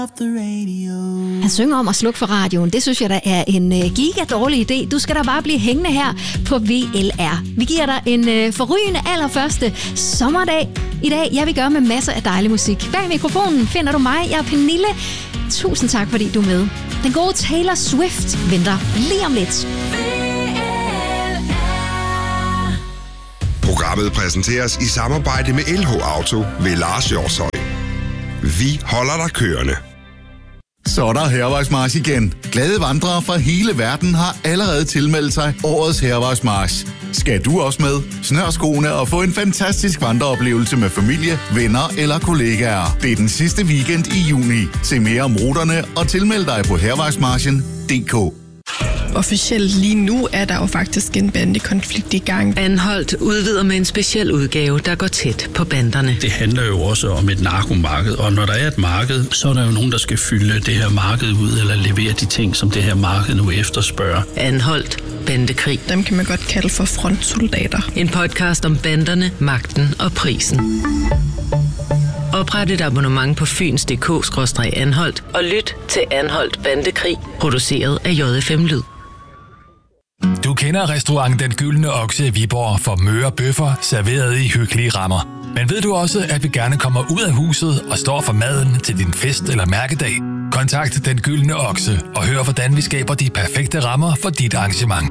Han synger om at slukke for radioen. Det synes jeg da er en giga dårlig idé. Du skal da bare blive hængende her på VLR. Vi giver dig en forrygende allerførste sommerdag i dag. Jeg vil gøre med masser af dejlig musik. Bag mikrofonen finder du mig. Jeg er Pernille. Tusind tak, fordi du er med. Den gode Taylor Swift venter lige om lidt. Programmet præsenteres i samarbejde med LH Auto ved Lars Hjortshøj. Vi holder dig kørende. Så er der Hærvejsmarch igen. Glade vandrere fra hele verden har allerede tilmeldt sig årets Hærvejsmarch. Skal du også med? Snør skoene og få en fantastisk vandreoplevelse med familie, venner eller kollegaer. Det er den sidste weekend i juni. Se mere om ruterne og tilmeld dig på hærvejsmarchen.dk. Officielt lige nu er der jo faktisk en bandekonflikt i gang. Anholdt udvider med en speciel udgave, der går tæt på banderne. Det handler jo også om et narkomarked, og når der er et marked, så er der jo nogen, der skal fylde det her marked ud, eller levere de ting, som det her marked nu efterspørger. Anholdt bandekrig. Dem kan man godt kalde for frontsoldater. En podcast om banderne, magten og prisen. Opret et abonnement på fyns.dk/anholdt og lyt til Anholdt Bandekrig, produceret af JFM Lyd. Du kender restaurant Den Gyldne Okse i Viborg for møre bøffer serveret i hyggelige rammer. Men ved du også, at vi gerne kommer ud af huset og står for maden til din fest eller mærkedag? Kontakt Den Gyldne Okse og hør, hvordan vi skaber de perfekte rammer for dit arrangement.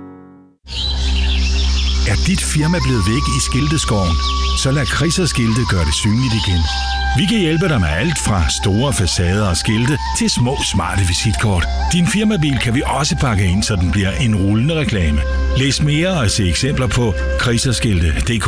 Er dit firma blevet væk i skilteskoven? Så lad Kriser-skilte gøre det synligt igen. Vi kan hjælpe dig med alt fra store facader og skilte til små smarte visitkort. Din firmabil kan vi også pakke ind, så den bliver en rullende reklame. Læs mere og se eksempler på kriserskilte.dk.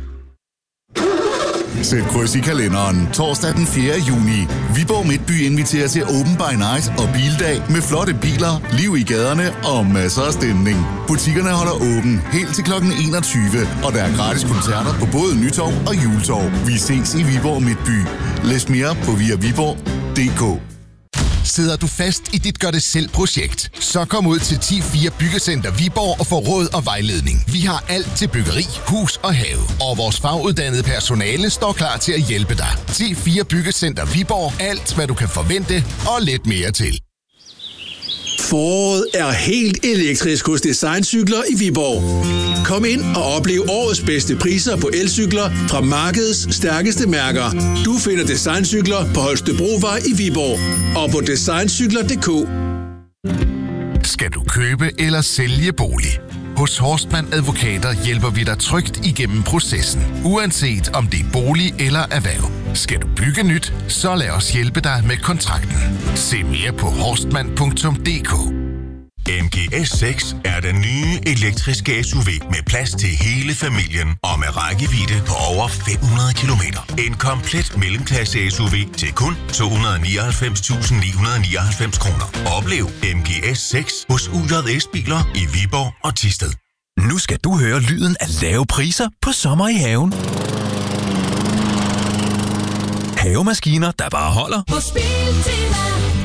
Sæt kryds i kalenderen. Torsdag den 4. juni. Viborg Midtby inviterer til Open by Night og bildag med flotte biler, liv i gaderne og masser af stemning. Butikkerne holder åben helt til kl. 21, og der er gratis koncerter på både Nytorv og Juletorv. Vi ses i Viborg Midtby. Læs mere på viaviborg.dk. Sidder du fast i dit gør-det-selv-projekt? Så kom ud til 10-4 Byggecenter Viborg og få råd og vejledning. Vi har alt til byggeri, hus og have. Og vores faguddannede personale står klar til at hjælpe dig. 10-4 Byggecenter Viborg. Alt, hvad du kan forvente og lidt mere til. Foråret er helt elektrisk hos Designcykler i Viborg. Kom ind og oplev årets bedste priser på elcykler fra markedets stærkeste mærker. Du finder Designcykler på Holstebrovej i Viborg og på designcykler.dk. Skal du købe eller sælge bolig? Hos Horstmann Advokater hjælper vi dig trygt igennem processen, uanset om det er bolig eller erhverv. Skal du bygge nyt, så lad os hjælpe dig med kontrakten. Se mere på horstmann.dk. MG S6 er den nye elektriske SUV med plads til hele familien og med rækkevidde på over 500 km. En komplet mellemklasse SUV til kun 299.999 kroner. Oplev MG S6 hos UJS Biler i Viborg og Thisted. Nu skal du høre lyden af lave priser på sommer i haven. Havemaskiner, der bare holder. På Biltema.